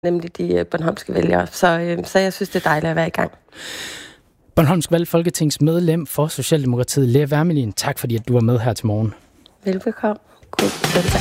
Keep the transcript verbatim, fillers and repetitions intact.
nemlig de bornholmske vælgere. Så, øh, så jeg synes, det er dejligt at være i gang. Bornholmsk Valg Folketingsmedlem for Socialdemokratiet, Lea Wermelin. Tak fordi at du var med her til morgen. Velbekomme. God